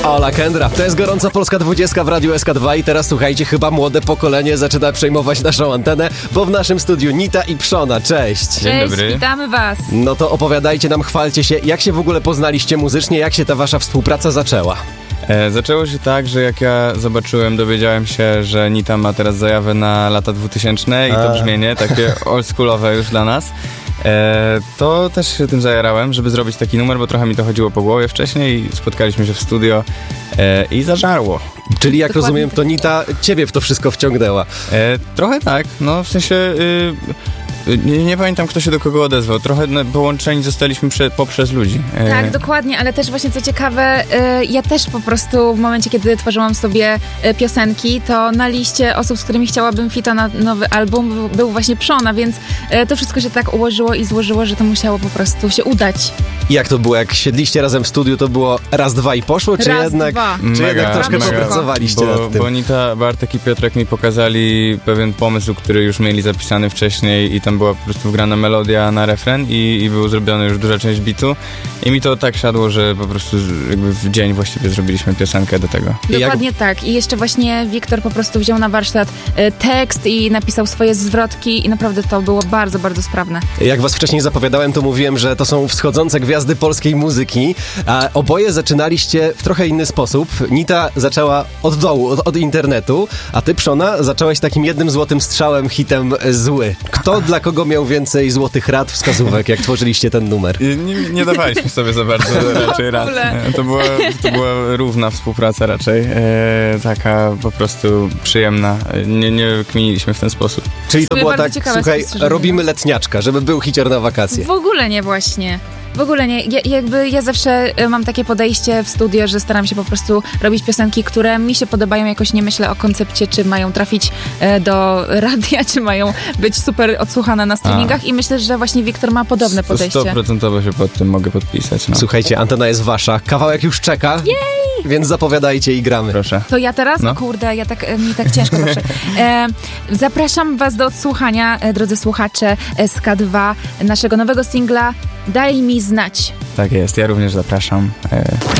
Ola Kendra, to jest Gorąca Polska 20 w Radiu SK2 i teraz słuchajcie, chyba młode pokolenie zaczyna przejmować naszą antenę, bo w naszym studiu Nita i Przona, cześć! Dzień dobry. Witamy was! No to opowiadajcie nam, chwalcie się, jak się w ogóle poznaliście muzycznie, jak się ta wasza współpraca zaczęła? Zaczęło się tak, że jak ja dowiedziałem się, że Nita ma teraz zajawę na lata 2000 i to brzmienie takie oldschoolowe już dla nas, to też się tym zajarałem, żeby zrobić taki numer, bo trochę mi to chodziło po głowie wcześniej i spotkaliśmy się w studio i zażarło. Czyli jak rozumiem, to Nita ciebie w to wszystko wciągnęła. Trochę tak, no w sensie... Nie pamiętam, kto się do kogo odezwał. Trochę połączeni zostaliśmy poprzez ludzi. Tak, dokładnie, ale też właśnie co ciekawe, ja też po prostu w momencie, kiedy tworzyłam sobie piosenki, to na liście osób, z którymi chciałabym fita na nowy album był właśnie Przona, więc to wszystko się tak ułożyło i złożyło, że to musiało po prostu się udać. I jak to było? Jak siedliście razem w studiu, to było raz, dwa i poszło? Czy jednak troszkę popracowaliście nad tym? Bo Nita, Bartek i Piotrek mi pokazali pewien pomysł, który już mieli zapisany wcześniej i tam była po prostu wgrana melodia na refren i było zrobione już duża część bitu i mi to tak siadło, że po prostu jakby w dzień właściwie zrobiliśmy piosenkę do tego. Dokładnie tak. I jeszcze właśnie Wiktor po prostu wziął na warsztat tekst i napisał swoje zwrotki i naprawdę to było bardzo, bardzo sprawne. Jak was wcześniej zapowiadałem, to mówiłem, że to są wschodzące gwiazdy polskiej muzyki, a oboje zaczynaliście w trochę inny sposób. Nita zaczęła od dołu, od internetu, a ty, Przona, zaczęłaś takim jednym złotym strzałem, hitem Zły. Kto dla kogo miał więcej złotych rad, wskazówek, jak tworzyliście ten numer? Nie dawaliśmy sobie za bardzo raczej rad. To była równa współpraca raczej. Taka po prostu przyjemna. Nie kminiliśmy w ten sposób. Czyli to było tak, słuchaj, robimy letniaczka, żeby był hicior na wakacje. W ogóle nie właśnie. W ogóle nie. Ja zawsze mam takie podejście w studio, że staram się po prostu robić piosenki, które mi się podobają. Jakoś nie myślę o koncepcie, czy mają trafić do radia, czy mają być super odsłuchane na streamingach i myślę, że właśnie Wiktor ma podobne podejście. 100% się pod tym mogę podpisać. No. Słuchajcie, antena jest wasza, kawałek już czeka. Jej! Więc zapowiadajcie i gramy. Proszę. To ja teraz? No. Kurde, mi tak ciężko zawsze. Zapraszam was do odsłuchania, drodzy słuchacze SK2, naszego nowego singla Daj mi znać. Tak jest, ja również zapraszam.